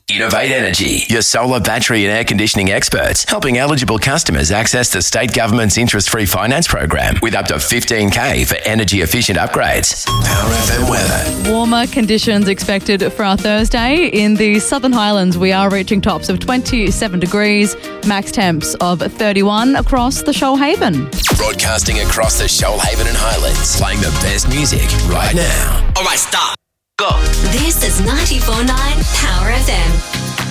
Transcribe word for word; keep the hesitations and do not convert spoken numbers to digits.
Innovate Energy, your solar, battery and air conditioning experts, helping eligible customers access the state government's interest-free finance program with up to fifteen K for energy-efficient upgrades. Power F M weather. Warmer conditions expected for our Thursday. In the Southern Highlands, we are reaching tops of twenty-seven degrees, max temps of thirty-one across the Shoalhaven. Broadcasting across the Shoalhaven and Highlands, playing the best music right now. All right, stop. Go. This is ninety-four point nine Power F M.